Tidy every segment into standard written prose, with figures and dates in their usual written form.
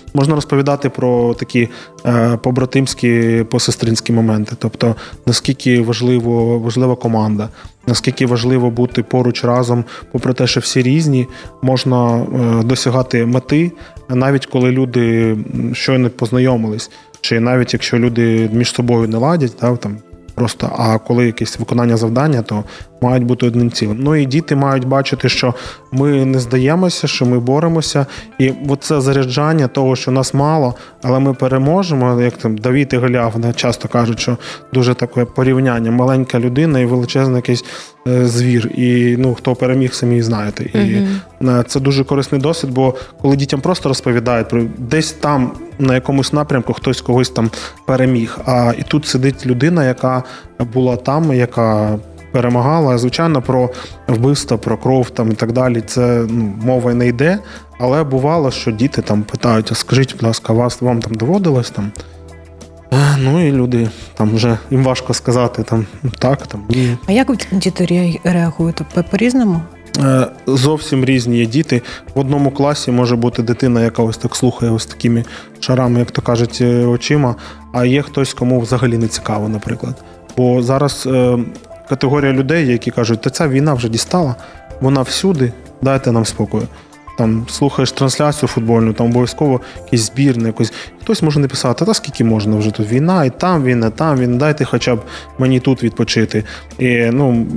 Можна розповідати про такі побратимські, посестринські моменти. Тобто, наскільки важлива команда, наскільки важливо бути поруч разом, попри те, що всі різні, можна досягати мети, навіть коли люди щойно познайомились, чи навіть якщо люди між собою не ладять, там, просто, а коли якесь виконання завдання, то мають бути одним цілим. Ну і діти мають бачити, що ми не здаємося, що ми боремося. І це заряджання того, що нас мало, але ми переможемо, як там Давид і Голіаф часто кажуть, що дуже таке порівняння. Маленька людина і величезний якийсь звір. І хто переміг, самі знаєте. І це дуже корисний досвід, бо коли дітям просто розповідають про десь там на якомусь напрямку хтось когось там переміг, і тут сидить людина, яка була там, яка перемагала. Звичайно, про вбивство, про кров там і так далі, це мова не йде, але бувало, що діти там питають, а скажіть, будь ласка, вам там доводилось там? Ну і люди там вже їм важко сказати там так, там ні. А як діти реагують? По-різному? Зовсім різні є діти. В одному класі може бути дитина, яка ось так слухає ось такими шарами, як то кажуть, очима, а є хтось, кому взагалі не цікаво, наприклад. Бо зараз категорія людей, які кажуть, та ця війна вже дістала, вона всюди, дайте нам спокою. Там слухаєш трансляцію футбольну, там обов'язково якийсь збірний, якось. Хтось може написати, та скільки можна вже тут війна, і там війна, дайте хоча б мені тут відпочити. І,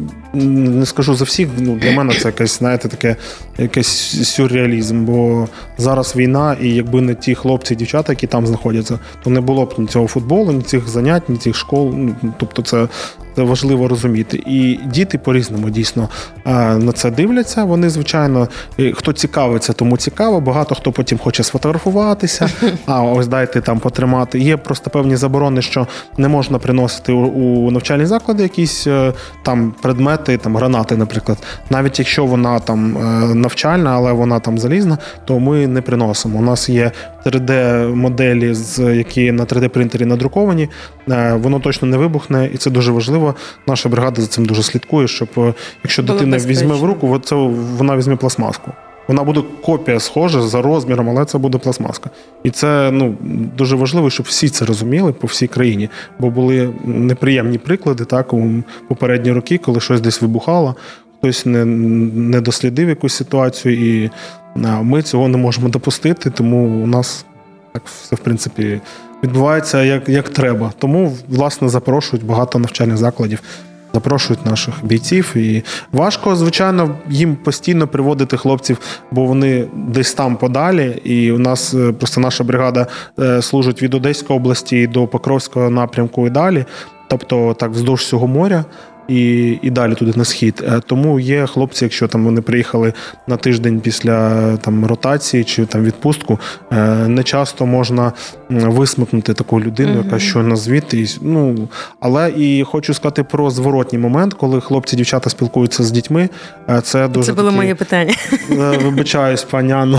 не скажу за всіх, для мене це якесь, знаєте, таке якийсь сюрреалізм, бо зараз війна, і якби не ті хлопці і дівчата, які там знаходяться, то не було б ні цього футболу, ні цих занять, ні цих школ. Тобто це важливо розуміти. І діти по-різному дійсно на це дивляться. Вони, звичайно, хто цікавиться, тому цікаво. Багато хто потім хоче сфотографуватися, ось дайте там потримати. Є просто певні заборони, що не можна приносити у навчальні заклади якісь там предмети, там гранати, наприклад. Навіть якщо вона там навчальна, але вона там залізна, то ми не приносимо. У нас є 3D-моделі, які на 3D-принтері надруковані. Воно точно не вибухне, і це дуже важливо. Наша бригада за цим дуже слідкує, щоб якщо дитина візьме в руку, вона візьме пластмаску. Вона буде копія схожа за розміром, але це буде пластмаска. І це дуже важливо, щоб всі це розуміли по всій країні. Бо були неприємні приклади так, у попередні роки, коли щось десь вибухало, хтось не дослідив якусь ситуацію, і ми цього не можемо допустити, тому у нас так все, в принципі, відбувається як треба. Тому, власне, запрошують багато навчальних закладів, запрошують наших бійців. І важко, звичайно, їм постійно приводити хлопців, бо вони десь там подалі. І у нас просто наша бригада служить від Одеської області до Покровського напрямку і далі. Тобто так вздовж всього моря. І далі туди на схід. Тому є хлопці, якщо там вони приїхали на тиждень після там ротації чи там відпустку, не часто можна висмикнути таку людину, яка щойно звідти. Але і хочу сказати про зворотній момент, коли хлопці, дівчата спілкуються з дітьми. Це було моє питання. Вибачаюсь, пані Анно.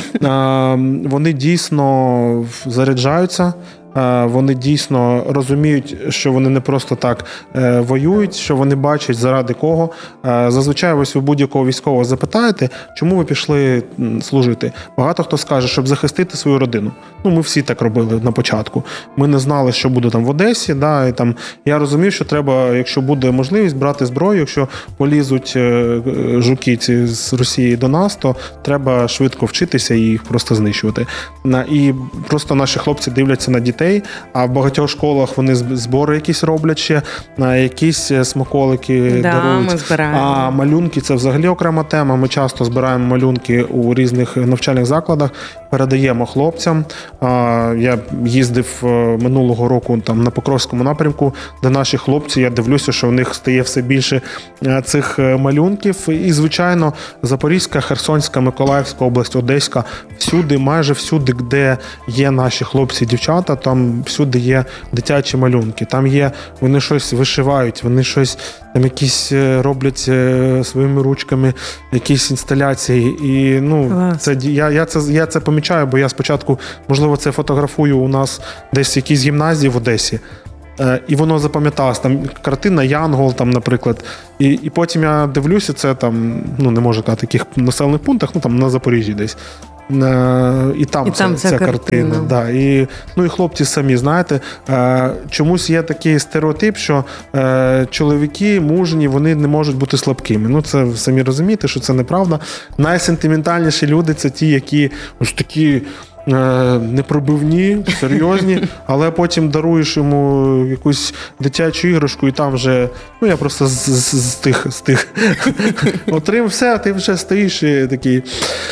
Вони дійсно заряджаються. Вони дійсно розуміють, що вони не просто так воюють, що вони бачать, заради кого. Зазвичай ось ви будь-якого військового запитаєте, чому ви пішли служити. Багато хто скаже, щоб захистити свою родину. Ми всі так робили на початку. Ми не знали, що буде там в Одесі. І там я розумів, що треба, якщо буде можливість, брати зброю. Якщо полізуть жуки ці з Росії до нас, то треба швидко вчитися і їх просто знищувати. І просто наші хлопці дивляться на дітей, а в багатьох школах вони збори якісь роблять ще, якісь смаколики дарують. Ми збираємо. А малюнки – це взагалі окрема тема. Ми часто збираємо малюнки у різних навчальних закладах, передаємо хлопцям. Я їздив минулого року там на Покровському напрямку, де наші хлопці, я дивлюся, що в них стає все більше цих малюнків. І, звичайно, Запорізька, Херсонська, Миколаївська область, Одеська, всюди, майже всюди, де є наші хлопці і дівчата, там всюди є дитячі малюнки. Там є, вони щось вишивають, вони щось там якісь роблять своїми ручками, якісь інсталяції. І це я це помічаю, бо я спочатку, можливо, це фотографую у нас десь в якійсь гімназії в Одесі. і воно запам'яталось. Там картина «Янгол», там, наприклад. І потім я дивлюся, це там, ну, не можу казати, в яких населених пунктах, ну, там на Запоріжжі десь. І там ця картина. Да. І хлопці самі, знаєте, чомусь є такий стереотип, що чоловіки мужні, вони не можуть бути слабкими. Ну, це самі розумієте, що це неправда. Найсентиментальніші люди – це ті, які ось такі непробивні, серйозні, але потім даруєш йому якусь дитячу іграшку, і там вже, ну, я просто з тих отримав все, а ти вже стоїш і такий...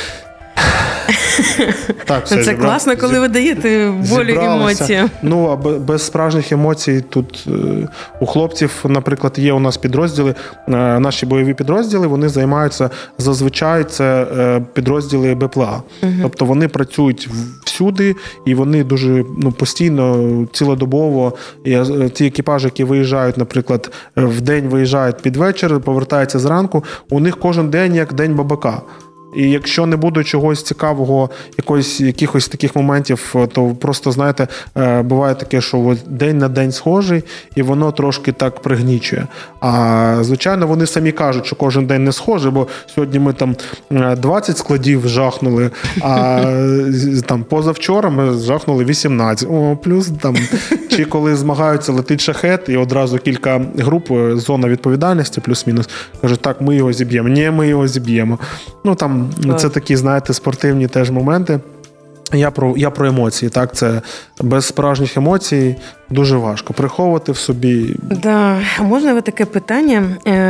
Так, все, це класно, коли ви даєте волю емоціям. Ну, а без справжніх емоцій тут у хлопців, наприклад, є у нас підрозділи, наші бойові підрозділи, вони займаються, зазвичай це підрозділи БПЛА. Тобто вони працюють всюди, і вони дуже постійно, цілодобово, ті екіпажі, які виїжджають, наприклад, в день виїжджають під вечір, повертаються зранку, у них кожен день як день бабака. І якщо не буде чогось цікавого, якихось таких моментів, то просто, знаєте, буває таке, що день на день схожий, і воно трошки так пригнічує. А, звичайно, вони самі кажуть, що кожен день не схожий, бо сьогодні ми там 20 складів жахнули, а там позавчора ми жахнули 18. Плюс там, чи коли змагаються, летить шахет, і одразу кілька груп, зона відповідальності, плюс-мінус, кажуть, так, ми його зіб'ємо. Ні, ми його зіб'ємо. Ну, там, це такі, знаєте, спортивні теж моменти. Я про емоції, так, це без справжніх емоцій дуже важко приховувати в собі. Да. А можна ви таке питання?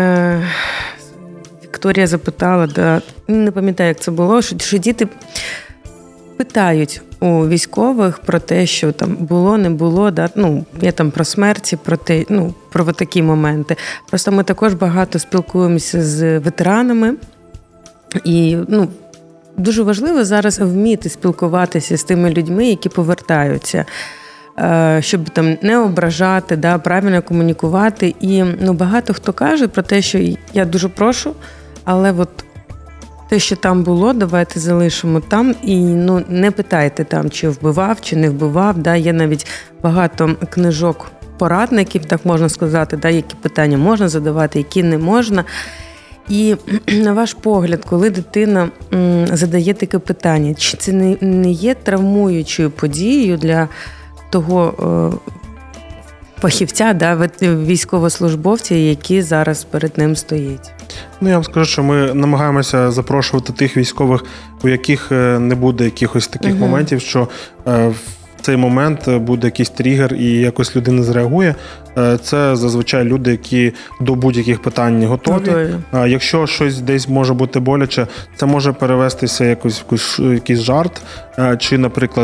Вікторія запитала, не пам'ятаю, як це було, що діти питають у військових про те, що там було, не було, я там про смерті, про такі моменти. Просто ми також багато спілкуємося з ветеранами. І дуже важливо зараз вміти спілкуватися з тими людьми, які повертаються, щоб там не ображати, правильно комунікувати. І багато хто каже про те, що я дуже прошу, але те, що там було, давайте залишимо там і не питайте там, чи вбивав, чи не вбивав. Є навіть багато книжок, порадників, так можна сказати, які питання можна задавати, які не можна. І на ваш погляд, коли дитина задає таке питання, чи це не є травмуючою подією для того фахівця, військовослужбовця, який зараз перед ним стоїть? Я вам скажу, що ми намагаємося запрошувати тих військових, у яких не буде якихось таких моментів, що в цей момент буде якийсь тригер і якось людина зреагує. Це зазвичай люди, які до будь-яких питань готові. Якщо щось десь може бути боляче, це може перевестися якийсь жарт. Чи, наприклад,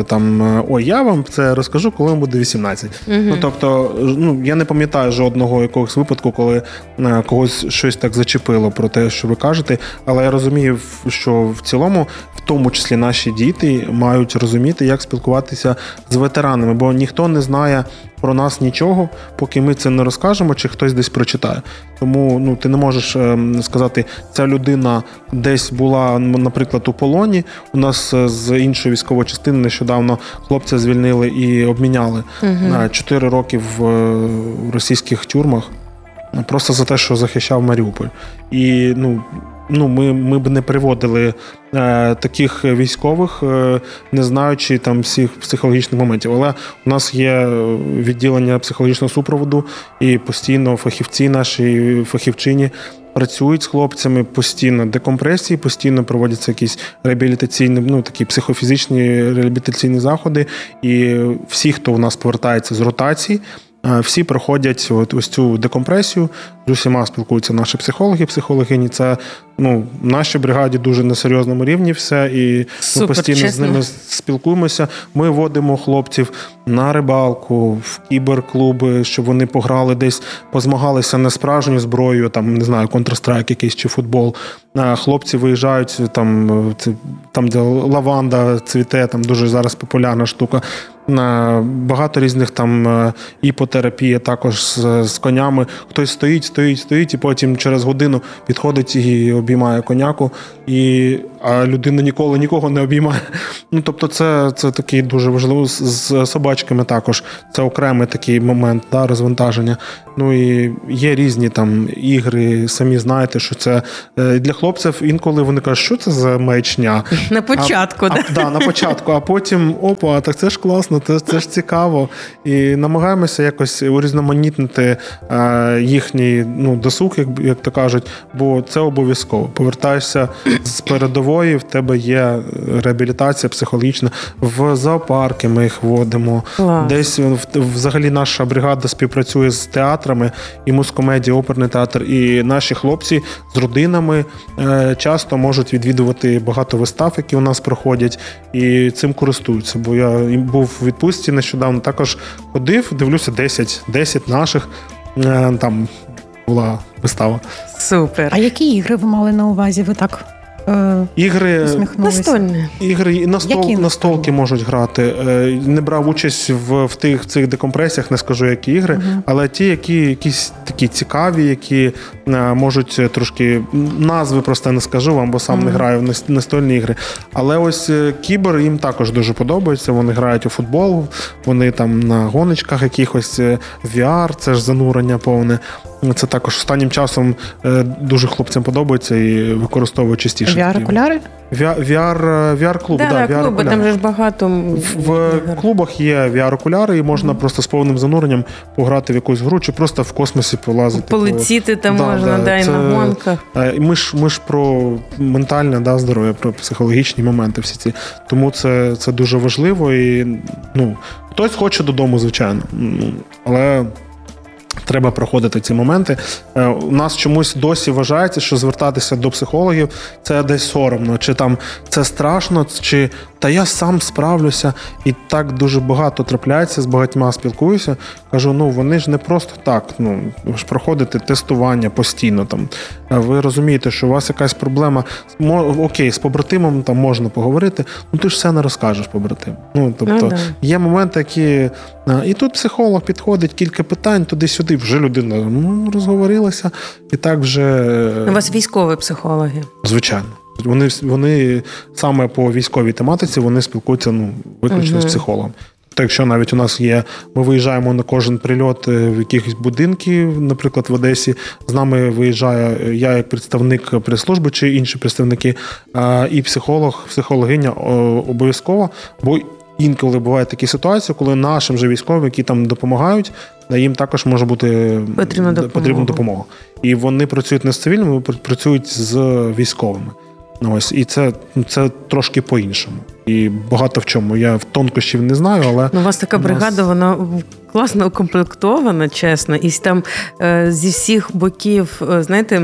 я вам це розкажу, коли вам буде 18. Тобто, я не пам'ятаю жодного якогось випадку, коли когось щось так зачепило про те, що ви кажете. Але я розумію, що в цілому, в тому числі наші діти мають розуміти, як спілкуватися з ветеранами, бо ніхто не знає про нас нічого, поки ми це не розкажемо, чи хтось десь прочитає. Тому ти не можеш сказати, ця людина десь була, наприклад, у полоні. У нас з іншої військової частини нещодавно хлопця звільнили і обміняли 4 роки в російських тюрмах просто за те, що захищав Маріуполь. І ми б не приводили таких військових, не знаючи там всіх психологічних моментів. Але у нас є відділення психологічного супроводу, і постійно фахівці наші, фахівчині працюють з хлопцями, постійно декомпресії, постійно проводяться якісь реабілітаційні, такі психофізичні реабілітаційні заходи. І всі, хто у нас повертається з ротації, всі проходять ось цю декомпресію, з усіма спілкуються наші психологи, психологині. Це в нашій бригаді дуже на серйозному рівні все, і ми постійно чесно з ними спілкуємося. Ми водимо хлопців на рибалку, в кіберклуби, щоб вони пограли десь, позмагалися не справжньою зброєю, не знаю, Counter-Strike якийсь чи футбол. Хлопці виїжджають, там де лаванда цвіте, дуже зараз популярна штука. Багато різних іпотерапія також з конями. Хтось стоїть, і потім через годину підходить і обіймає коняку. І а людина ніколи нікого не обіймає. Ну, тобто це такий дуже важливо. З собачками також. Це окремий такий момент, да, розвантаження. Ну і є різні там ігри, самі знаєте, що це для хлопців інколи вони кажуть, що це за маячня. На початку, так? Да, на початку, а потім, опа, так це ж класно, це ж цікаво. І намагаємося якось урізноманітнити їхній досуг, як то кажуть, бо це обов'язково. Повертаєшся з передової, в тебе є реабілітація психологічна. В зоопарки ми їх водимо. Клас. Десь взагалі наша бригада співпрацює з театрами, і музкомедія, оперний театр, і наші хлопці з родинами часто можуть відвідувати багато вистав, які у нас проходять, і цим користуються. Бо я був у відпустці нещодавно, також ходив, дивлюся 10 наших, там була вистава. Супер. А які ігри ви мали на увазі? Ви так ігри настольні. Ігри настолки можуть грати. Не брав участь в цих декомпресіях, не скажу, які ігри, але ті, які якісь такі цікаві, які можуть трошки, назви просто не скажу вам, бо сам не граю в настольні ігри. Але ось кібер їм також дуже подобається. Вони грають у футбол, вони там на гоночках якихось, VR, це ж занурення повне. Це також останнім часом дуже хлопцям подобається і використовують частіше. VR-окуляри? VR-клуб, VR-клуби, там же ж багато. В клубах є VR-окуляри, і можна просто з повним зануренням пограти в якусь гру, чи просто в космосі полазити. Полетіти там можна, і на гонках. Ми ж про ментальне здоров'я, про психологічні моменти всі ці. Тому це дуже важливо. І, хтось хоче додому, звичайно, але треба проходити ці моменти. У нас чомусь досі вважається, що звертатися до психологів – це десь соромно, чи там це страшно, чи та я сам справлюся. І так дуже багато трапляється, з багатьма спілкуюся. Кажу, вони ж не просто так, ви ж проходите тестування постійно. Там. Ви розумієте, що у вас якась проблема. Окей, з побратимом там можна поговорити, ти ж все не розкажеш побратиму. Тобто є моменти, які... І тут психолог підходить, кілька питань, туди-сюди, вже людина розговорилася, і так вже... У вас військові психологи? Звичайно. Вони саме по військовій тематиці, вони спілкуються виключно з психологом. Тобто, якщо навіть у нас є, ми виїжджаємо на кожен прильот в якихось будинки, наприклад, в Одесі, з нами виїжджає я як представник прес-служби чи інші представники, і психологиня обов'язково, бо інколи бувають такі ситуації, коли нашим же військовим, які там допомагають, їм також може бути потрібна допомога. І вони працюють не з цивільними, працюють з військовими. Ось, і це трошки по-іншому. І багато в чому. Я в тонкощів не знаю, але... У вас така бригада, вона класно укомплектована, чесно. І там зі всіх боків, знаєте...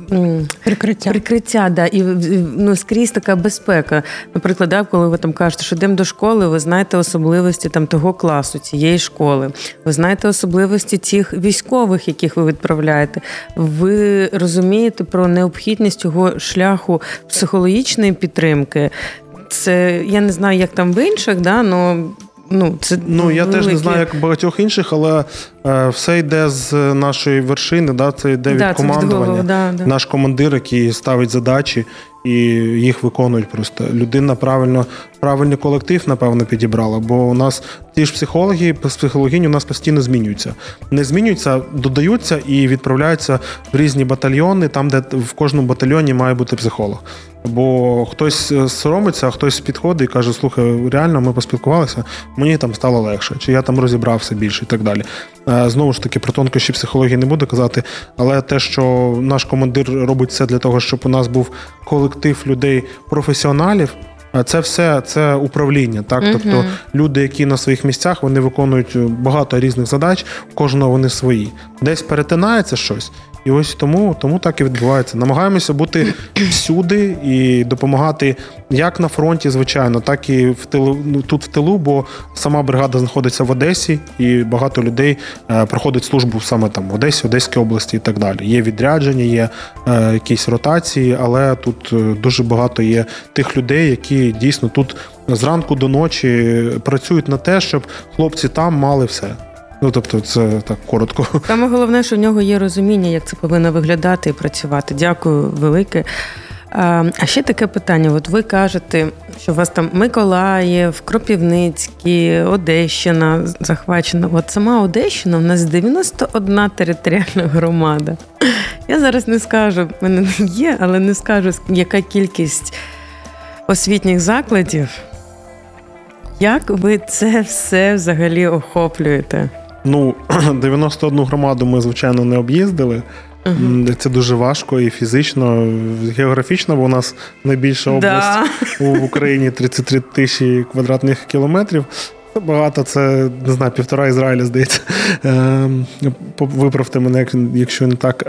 Прикриття, да. І скрізь така безпека. Наприклад, коли ви там кажете, що йдемо до школи, ви знаєте особливості там того класу, цієї школи. Ви знаєте особливості тих військових, яких ви відправляєте. Ви розумієте про необхідність цього шляху психологічної підтримки. Це, я не знаю, як там в інших, це я теж не знаю, як багатьох інших, але все йде з нашої вершини, це йде від командування. Наш командир, який ставить задачі і їх виконують просто. Людина правильний колектив, напевно, підібрала, бо у нас ті ж психологині у нас постійно змінюються. Не змінюються, додаються і відправляються в різні батальйони, там, де в кожному батальйоні має бути психолог. Бо хтось соромиться, а хтось підходить і каже, слухай, реально, ми поспілкувалися, мені там стало легше, чи я там розібрався більше і так далі. Знову ж таки, про тонкощі психології не буду казати, але те, що наш командир робить все для того, щоб у нас був колектив людей-професіоналів, це все, це управління, так? Тобто люди, які на своїх місцях, вони виконують багато різних задач, у кожного вони свої. Десь перетинається щось, і ось тому так і відбувається. Намагаємося бути всюди і допомагати як на фронті, звичайно, так і тут в тилу, бо сама бригада знаходиться в Одесі, і багато людей проходить службу саме там в Одесі, Одеській області і так далі. Є відрядження, є якісь ротації, але тут дуже багато є тих людей, які дійсно тут зранку до ночі працюють на те, щоб хлопці там мали все. Тобто це так коротко. Саме головне, що в нього є розуміння, як це повинно виглядати і працювати. Дякую велике. А ще таке питання. От ви кажете, що у вас там Миколаїв, Кропивницький, Одещина захвачена. От сама Одещина, у нас 91 територіальна громада. Я зараз не скажу, в мене є, але не скажу, яка кількість освітніх закладів. Як ви це все взагалі охоплюєте? 91 громаду ми, звичайно, не об'їздили. Це дуже важко і фізично, географічно, бо у нас найбільша область в Україні 33 тисячі квадратних кілометрів. Це багато, це, не знаю, 1,5 Ізраїля, здається. Виправте мене, якщо не так.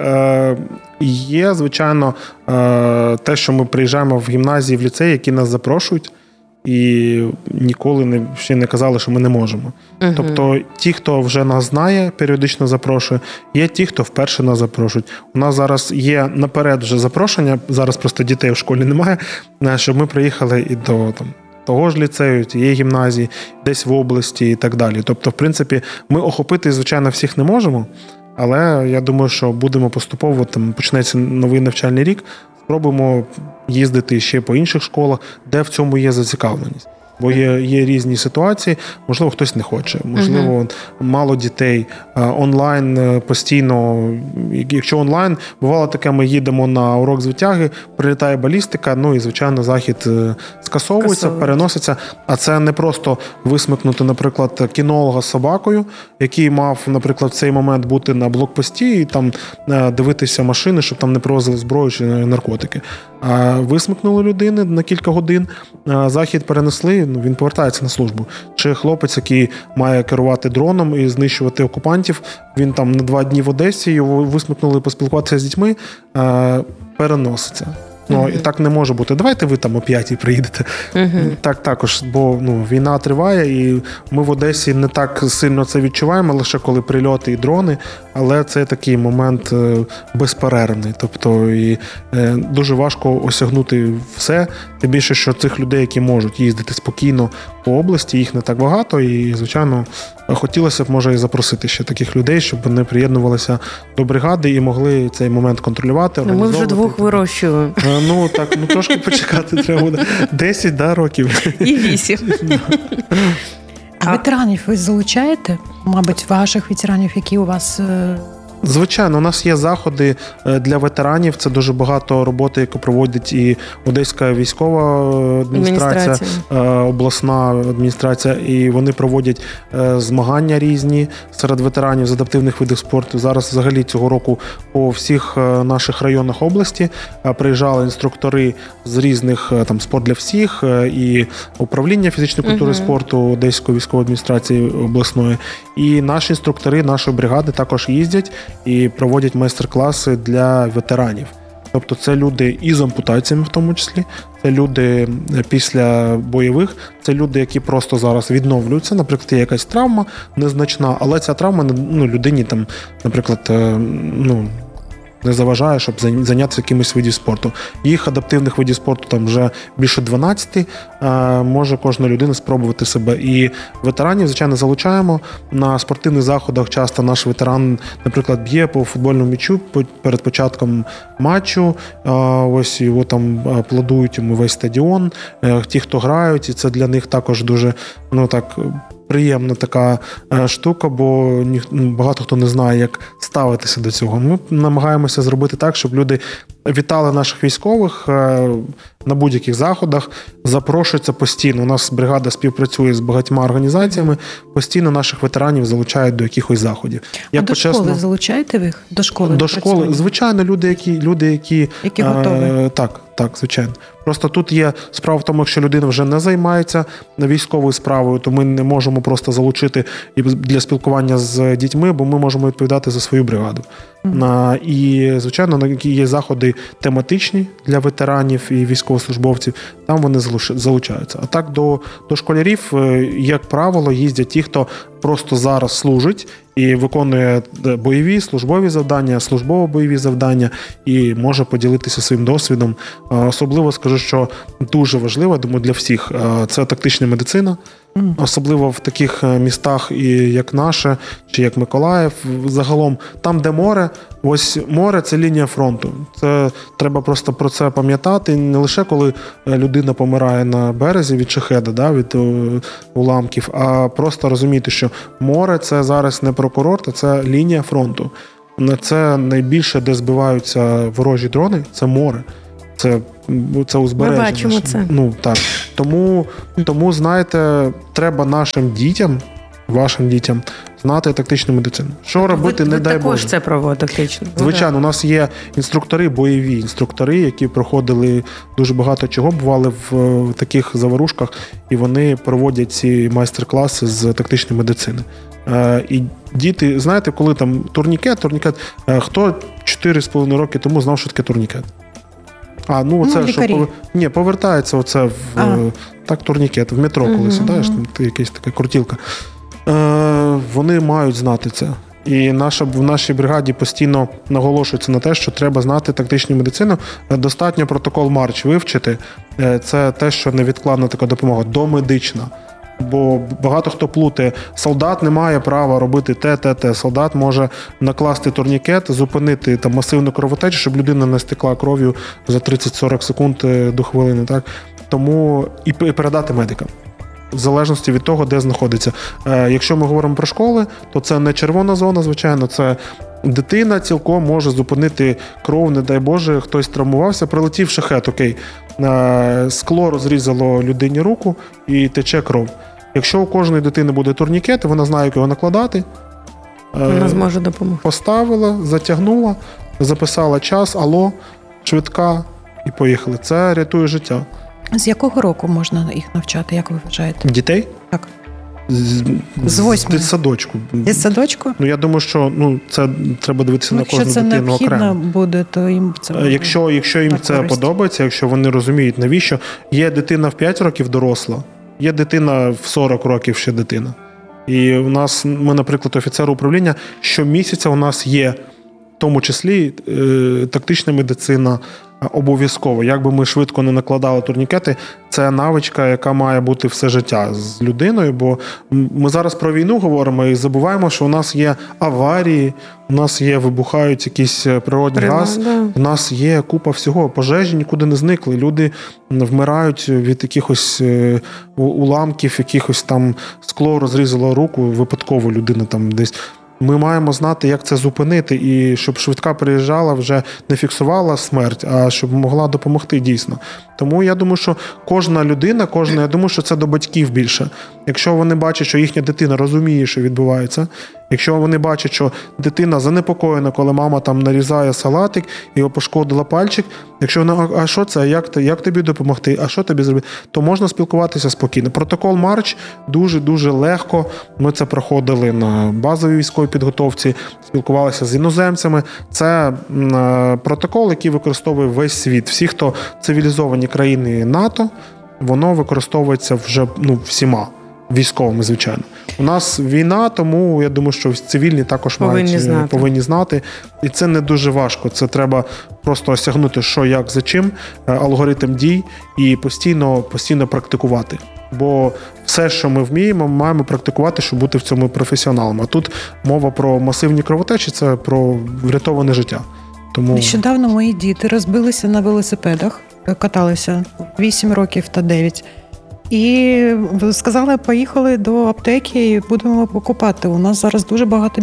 Є, звичайно, те, що ми приїжджаємо в гімназії, в ліцеї, які нас запрошують, і ніколи ще не казали, що ми не можемо. Uh-huh. Тобто ті, хто вже нас знає, періодично запрошує, є ті, хто вперше нас запрошують. У нас зараз є наперед вже запрошення, зараз просто дітей в школі немає, щоб ми приїхали і до того ж ліцею, тієї гімназії, десь в області і так далі. Тобто, в принципі, ми охопити, звичайно, всіх не можемо, але я думаю, що будемо поступово, почнеться новий навчальний рік, спробуємо їздити ще по інших школах, де в цьому є зацікавленість. Бо є різні ситуації, можливо, хтось не хоче, можливо, мало дітей, онлайн постійно, якщо онлайн, бувало таке, ми їдемо на урок з витяги, прилітає балістика, і, звичайно, захід скасовується, переноситься, а це не просто висмикнути, наприклад, кінолога з собакою, який мав, наприклад, в цей момент бути на блокпості і там дивитися машини, щоб там не привозили зброю чи наркотики. Висмикнули людини на кілька годин, захід перенесли, він повертається на службу. Чи хлопець, який має керувати дроном і знищувати окупантів, він там на 2 дні в Одесі, його висмикнули поспілкуватися з дітьми, переноситься. І так не може бути. Давайте ви там о 5-й приїдете. Так також, бо війна триває, і ми в Одесі не так сильно це відчуваємо, лише коли прильоти і дрони, але це такий момент безперервний. Тобто і дуже важко осягнути все, тим більше, що цих людей, які можуть їздити спокійно по області, їх не так багато, і, звичайно, хотілося б, може, і запросити ще таких людей, щоб вони приєднувалися до бригади і могли цей момент контролювати, організовувати. Ми вже 2 вирощуємо. Трошки почекати треба буде. 10 років. І 8. А ветеранів ви залучаєте? Мабуть, ваших ветеранів, які у вас... Звичайно, у нас є заходи для ветеранів. Це дуже багато роботи, яку проводить і Одеська військова адміністрація, обласна адміністрація. І вони проводять змагання різні серед ветеранів з адаптивних видів спорту. Зараз взагалі цього року по всіх наших районах області приїжджали інструктори з різних спорт для всіх і управління фізичної культури і спорту Одеської військової адміністрації обласної. І наші інструктори нашої бригади також їздять і проводять майстер-класи для ветеранів. Тобто це люди із ампутаціями в тому числі, це люди після бойових, це люди, які просто зараз відновлюються. Наприклад, є якась травма незначна, але ця травма людині, наприклад, не заважає, щоб зайнятися якимось видів спорту. Їх адаптивних видів спорту вже більше 12, може кожна людина спробувати себе. І ветеранів, звичайно, залучаємо. На спортивних заходах часто наш ветеран, наприклад, б'є по футбольному м'ячу перед початком матчу. Ось його там аплодують йому весь стадіон. Ті, хто грають, і це для них також дуже, приємна така штука, бо багато хто не знає, як ставитися до цього. Ми намагаємося зробити так, щоб люди вітали наших військових на будь-яких заходах, запрошуються постійно. У нас бригада співпрацює з багатьма організаціями, постійно наших ветеранів залучають до якихось заходів. До школи залучаєте ви їх? До школи? До школи, звичайно, люди, які готові. Так, звичайно. Просто тут є справа в тому, якщо людина вже не займається військовою справою, то ми не можемо просто залучити для спілкування з дітьми, бо ми можемо відповідати за свою бригаду. І, звичайно, є заходи тематичні для ветеранів і військовослужбовців, там вони залучаються. А так до школярів, як правило, їздять ті, хто просто зараз служить і виконує бойові, службові завдання, службово-бойові завдання і може поділитися своїм досвідом. Особливо скажу, що дуже важливо, думаю, для всіх – це тактична медицина. Особливо в таких містах, як наше, чи як Миколаїв, загалом, там, де море, ось море – це лінія фронту. Це треба просто про це пам'ятати, не лише коли людина помирає на березі від шахеда, да, від уламків, а просто розуміти, що море – це зараз не про курорт, а це лінія фронту. Це найбільше, де збиваються ворожі дрони – це море. Це узбережжя. Ми бачимо це. Так. Тому, знаєте, треба нашим дітям, вашим дітям, знати тактичну медицину. Що робити, не дай Боже. Ви також це проводите тактично. Звичайно, у нас є інструктори, бойові інструктори, які проходили дуже багато чого, бували в таких заворушках, і вони проводять ці майстер-класи з тактичної медицини. І діти, знаєте, коли там турнікет, хто 4,5 роки тому знав, що таке турнікет? Повертається оце так, турнікет, в метро, коли сідаєш, там якась така крутілка. Вони мають знати це. І в нашій бригаді постійно наголошується на те, що треба знати тактичну медицину. Достатньо протокол Марч вивчити. Це те, що невідкладна така допомога, домедична. Бо багато хто плутає. Солдат не має права робити те. Солдат може накласти турнікет, зупинити там масивну кровотечу, щоб людина не стекла кров'ю за 30-40 секунд до хвилини. Так? Тому і передати медикам. В залежності від того, де знаходиться. Якщо ми говоримо про школи, то це не червона зона, звичайно, це дитина цілком може зупинити кров, не дай Боже, хтось травмувався, прилетів шахет, окей, скло розрізало людині руку і тече кров. Якщо у кожної дитини буде турнікет, вона знає, як його накладати. Вона зможе допомогти. Поставила, затягнула, записала час, алло, швидка і поїхали. Це рятує життя. З якого року можна їх навчати, як ви вважаєте? Дітей? Так. З 8. Дитсадочку. Дитсадочку? Я думаю, що це треба дивитися на кожну дитину окремо. Якщо це необхідно буде, то їм це можна. Якщо їм це подобається, якщо вони розуміють, навіщо. Є дитина в 5 років доросла, є дитина в 40 років ще дитина. І у нас, ми, наприклад, офіцери управління, щомісяця у нас є, в тому числі, тактична медицина, обов'язково. Як би ми швидко не накладали турнікети, це навичка, яка має бути все життя з людиною, бо ми зараз про війну говоримо і забуваємо, що у нас є аварії, у нас є вибухають якісь природний газ, у нас є купа всього, пожежі нікуди не зникли, люди вмирають від якихось уламків, якихось там скло розрізало руку, випадково людина там десь. Ми маємо знати, як це зупинити, і щоб швидка приїжджала, вже не фіксувала смерть, а щоб могла допомогти дійсно. Тому я думаю, що кожна людина, я думаю, що це до батьків більше. Якщо вони бачать, що їхня дитина розуміє, що відбувається, якщо вони бачать, що дитина занепокоєна, коли мама там нарізає салатик, його пошкодила пальчик, якщо вона, а що це, як тобі допомогти, а що тобі зробити, то можна спілкуватися спокійно. Протокол Марч дуже-дуже легко. Ми це проходили на базовій військовій підготовці, спілкувалися з іноземцями. Це протокол, який використовує весь світ. Всі, хто цивілізовані країни НАТО, воно використовується вже всіма військовими, звичайно. У нас війна, тому я думаю, що цивільні також повинні знати. І це не дуже важко. Це треба просто осягнути, що, як, за чим, алгоритм дій і постійно практикувати. Бо все, що ми вміємо, ми маємо практикувати, щоб бути в цьому професіоналом. А тут мова про масивні кровотечі, це про врятоване життя. Тому... Нещодавно мої діти розбилися на велосипедах, каталися 8 років та 9. І сказали, поїхали до аптеки і будемо покупати. У нас зараз дуже багато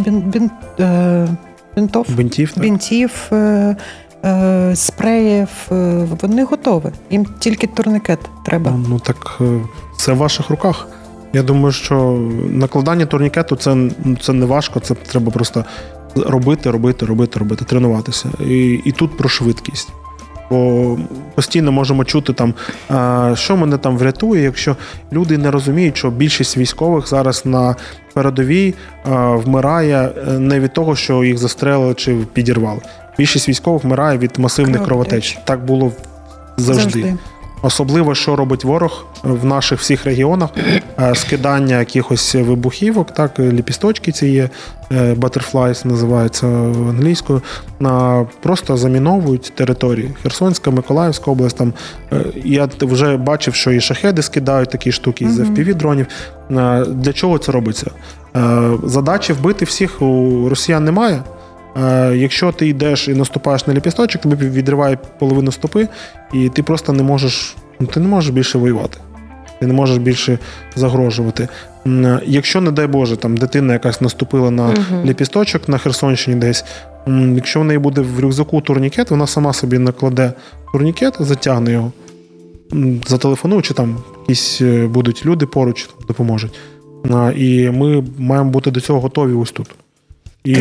бінтів, спреїв. Вони готові. Їм тільки турнікет треба. Так це в ваших руках. Я думаю, що накладання турнікету це не важко, це треба просто робити, тренуватися. І тут про швидкість. Бо постійно можемо чути там, що мене там врятує, якщо люди не розуміють, що більшість військових зараз на передовій вмирає не від того, що їх застрелили чи підірвали. Більшість військових вмирає від масивних кровотеч. Так було завжди. Особливо, що робить ворог в наших всіх регіонах, скидання якихось вибухівок, так, ліпісточки ці є, butterflies називається англійською, просто заміновують території. Херсонська, Миколаївська область, там, я вже бачив, що і шахеди скидають такі штуки з FPV-дронів. Для чого це робиться? Задачі вбити всіх у росіян немає. Якщо ти йдеш і наступаєш на ліпісточок, тобі відриває половину стопи, і ти просто не можеш більше воювати. Ти не можеш більше загрожувати. Якщо, не дай Боже, там дитина якась наступила на ліпісточок на Херсонщині десь, якщо в неї буде в рюкзаку турнікет, вона сама собі накладе турнікет, затягне його, зателефонує, чи там якісь будуть люди поруч, допоможуть. І ми маємо бути до цього готові ось тут. І,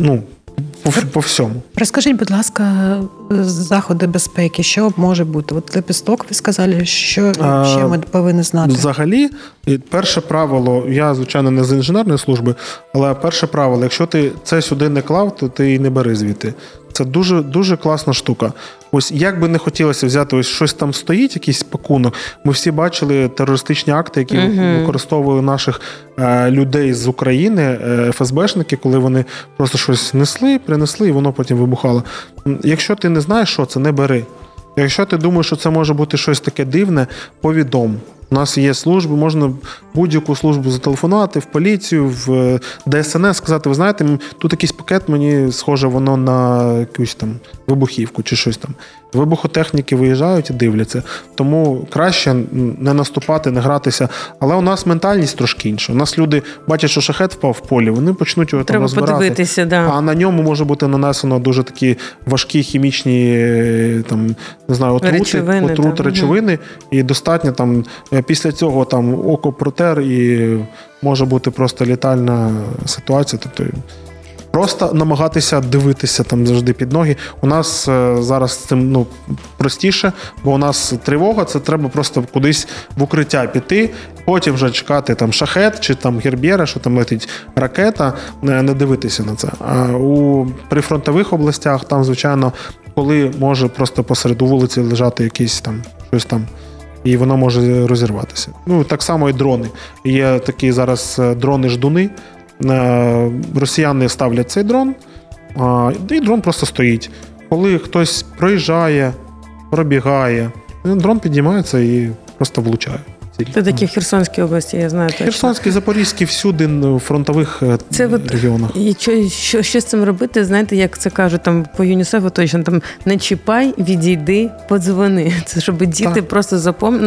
по всьому. Розкажіть, будь ласка, заходи безпеки, що може бути? От лепісток, ви сказали, що ще ми повинні знати? Взагалі, перше правило, я, звичайно, не з інженерної служби, але перше правило, якщо ти це сюди не клав, то ти і не бери звідти. Це дуже, дуже класна штука. Ось як би не хотілося взяти, ось щось там стоїть, якийсь пакунок. Ми всі бачили терористичні акти, які використовували наших людей з України, ФСБшники, коли вони просто щось принесли, і воно потім вибухало. Якщо ти не знаєш, що це, не бери. Якщо ти думаєш, що це може бути щось таке дивне, повідом. У нас є служби, можна будь-яку службу зателефонувати, в поліцію, в ДСНС, сказати, ви знаєте, тут якийсь пакет, мені схоже воно на якусь там вибухівку чи щось там. Вибухотехніки виїжджають і дивляться. Тому краще не наступати, не гратися. Але у нас ментальність трошки інша. У нас люди бачать, що шахет впав в полі, вони почнуть його там розбирати. Подивитися, да. А на ньому може бути нанесено дуже такі важкі хімічні там, не знаю, отрути, речовини. І достатньо там після цього там око протер і може бути просто летальна ситуація. Тобто просто намагатися дивитися там завжди під ноги. У нас зараз з цим простіше, бо у нас тривога, це треба просто кудись в укриття піти, потім вже чекати там шахет чи там гербєра, що там летить ракета, не дивитися на це. А у прифронтових областях там, звичайно, коли може просто посеред вулиці лежати якийсь там щось там, і воно може розірватися. Так само і дрони. Є такі зараз дрони-ждуни. Росіяни ставлять цей дрон, і дрон просто стоїть. Коли хтось проїжджає, пробігає, дрон підіймається і просто влучає. Це такі в Херсонській області, я знаю точно. Херсонській, Запорізькій, всюди в фронтових регіонах. І що з цим робити? Знаєте, як це кажуть там по ЮНІСЕФу точно, там не чіпай, відійди, подзвони. Це щоб діти просто